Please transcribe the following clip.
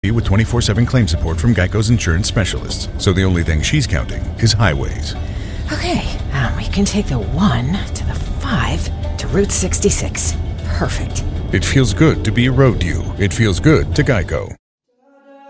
With 24/7 claim support from Geico's insurance specialists. So the only thing she's counting is highways. Okay, we can take the 1 to the 5 to Route 66. Perfect. It feels good to be a road you. It feels good to Geico.